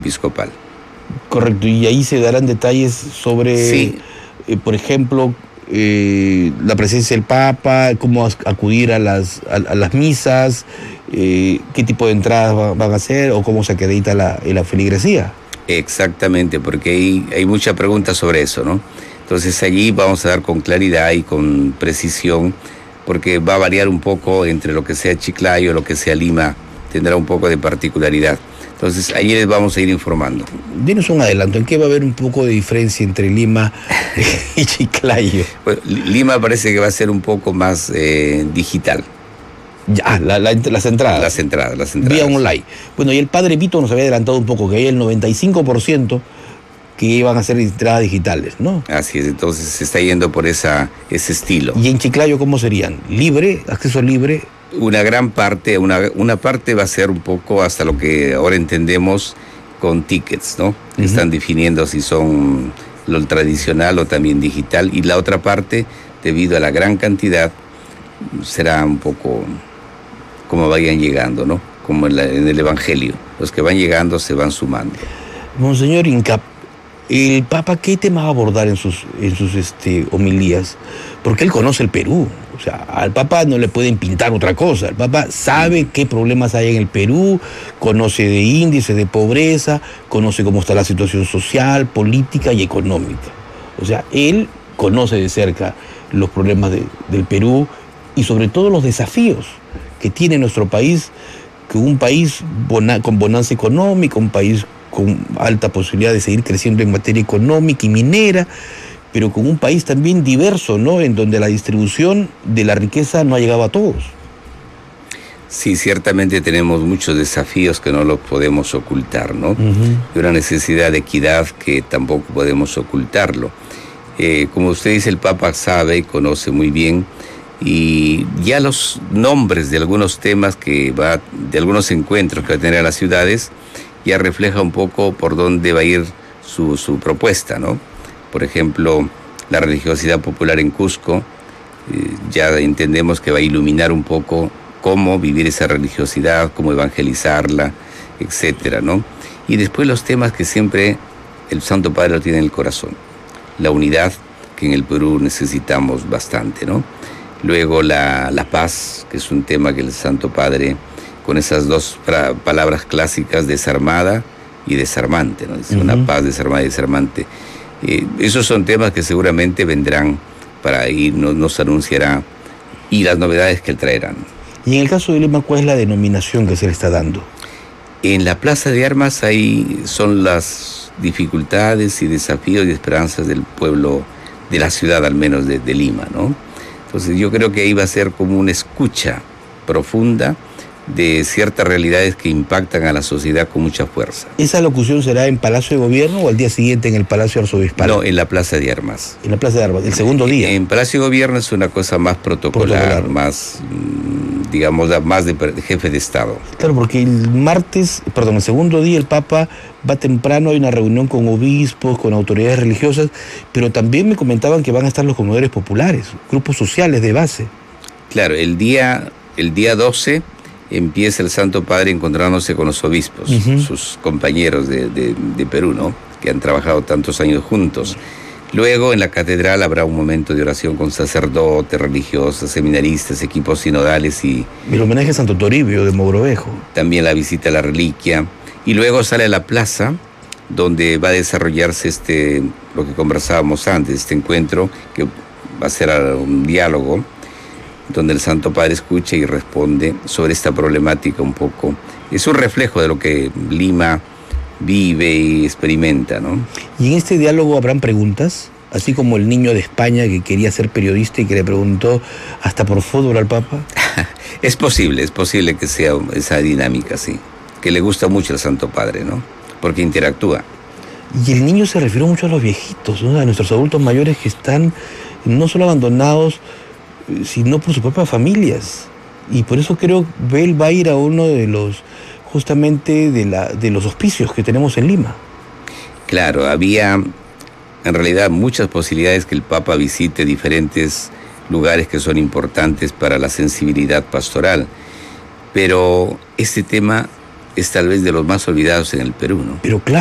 episcopal. Correcto, y ahí se darán detalles sobre, Sí. Por ejemplo, la presencia del Papa, cómo acudir a las misas, qué tipo de entradas van a hacer o cómo se acredita la feligresía. Exactamente, porque hay mucha pregunta sobre eso, ¿no? Entonces allí vamos a dar con claridad y con precisión, porque va a variar un poco entre lo que sea Chiclayo, lo que sea Lima, tendrá un poco de particularidad. Entonces allí les vamos a ir informando. Dinos un adelanto, ¿en qué va a haber un poco de diferencia entre Lima y Chiclayo? Bueno, Lima parece que va a ser un poco más digital. Ya, las entradas. Las entradas. Vía online. Bueno, y el padre Vito nos había adelantado un poco, que hay el 95% que iban a ser entradas digitales, ¿no? Así es, entonces se está yendo por ese estilo. ¿Y en Chiclayo cómo serían? ¿Libre? ¿Acceso libre? Una gran parte, una parte va a ser un poco hasta lo que ahora entendemos con tickets, ¿no? Uh-huh. Están definiendo si son lo tradicional o también digital, y la otra parte, debido a la gran cantidad, será un poco como vayan llegando, ¿no? Como en el Evangelio. Los que van llegando se van sumando. Monseñor Incap, ¿el Papa qué tema va a abordar en sus homilías? Porque él conoce el Perú. O sea, al Papa no le pueden pintar otra cosa. El Papa sabe qué problemas hay en el Perú, conoce de índices de pobreza, conoce cómo está la situación social, política y económica. O sea, él conoce de cerca los problemas del Perú y sobre todo los desafíos que tiene nuestro país, que un país con bonanza económica, un país con alta posibilidad de seguir creciendo en materia económica y minera, pero con un país también diverso, ¿no? En donde la distribución de la riqueza no ha llegado a todos. Sí, ciertamente tenemos muchos desafíos que no los podemos ocultar, ¿no? Uh-huh. Y una necesidad de equidad que tampoco podemos ocultarlo. Como usted dice, el Papa sabe y conoce muy bien, y ya los nombres de algunos temas de algunos encuentros que va a tener a las ciudades, ya refleja un poco por dónde va a ir su propuesta, ¿no? Por ejemplo, la religiosidad popular en Cusco, ya entendemos que va a iluminar un poco cómo vivir esa religiosidad, cómo evangelizarla, etcétera, ¿no? Y después los temas que siempre el Santo Padre lo tiene en el corazón. La unidad, que en el Perú necesitamos bastante, ¿no? Luego la paz, que es un tema que el Santo Padre, con esas dos palabras clásicas, desarmada y desarmante, ¿no? Dice, uh-huh. Una paz desarmada y desarmante. Esos son temas que seguramente vendrán para ir, nos anunciará, y las novedades que él traerán. Y en el caso de Lima, ¿cuál es la denominación que se le está dando? En la Plaza de Armas ahí son las dificultades y desafíos y esperanzas del pueblo, de la ciudad al menos de Lima, ¿no? Entonces yo creo que ahí va a ser como una escucha profunda de ciertas realidades que impactan a la sociedad con mucha fuerza. ¿Esa locución será en Palacio de Gobierno o al día siguiente en el Palacio Arzobispal? No, en la Plaza de Armas. En la Plaza de Armas, el segundo día. En Palacio de Gobierno es una cosa más protocolar. Más, digamos, más de jefe de Estado. Claro, porque el segundo día el Papa va temprano, hay una reunión con obispos, con autoridades religiosas, pero también me comentaban que van a estar los comedores populares, grupos sociales de base. Claro, el día 12... empieza el Santo Padre encontrándose con los obispos, uh-huh. Sus compañeros de Perú, ¿no? Que han trabajado tantos años juntos. Luego en la catedral habrá un momento de oración con sacerdotes, religiosos, seminaristas, equipos sinodales y... El homenaje a Santo Toribio de Mogrovejo. También la visita a la reliquia. Y luego sale a la plaza, donde va a desarrollarse lo que conversábamos antes, este encuentro, que va a ser un diálogo, donde el Santo Padre escucha y responde sobre esta problemática un poco. Es un reflejo de lo que Lima vive y experimenta, ¿no? Y en este diálogo habrán preguntas, así como el niño de España que quería ser periodista y que le preguntó hasta por fútbol al Papa. Es posible que sea esa dinámica, sí. Que le gusta mucho al Santo Padre, ¿no? Porque interactúa. Y el niño se refirió mucho a los viejitos, ¿no? A nuestros adultos mayores que están no solo abandonados, sino por sus propias familias. Y por eso creo que él va a ir a uno de los, justamente de los hospicios que tenemos en Lima. Claro, había en realidad muchas posibilidades que el Papa visite diferentes lugares que son importantes para la sensibilidad pastoral. Pero este tema es tal vez de los más olvidados en el Perú, ¿no? Pero claro.